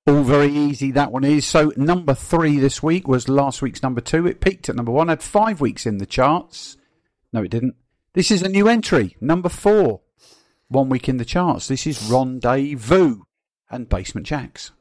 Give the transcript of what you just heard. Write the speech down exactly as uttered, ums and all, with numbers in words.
All very easy, that one is. So number three this week was last week's number two. It peaked at number one, had five weeks in the charts. No, it didn't. This is a new entry, number four. One week in the charts. This is Rendezvous and Basement Jaxx.